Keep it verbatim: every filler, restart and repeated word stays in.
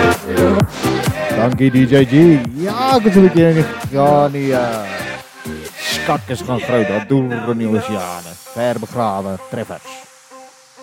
Dankie D J G. Ja, ek het 'n bietjie ja nee uh, skatkis gaan grou daar deur in die oseane, ver begrawe treffers.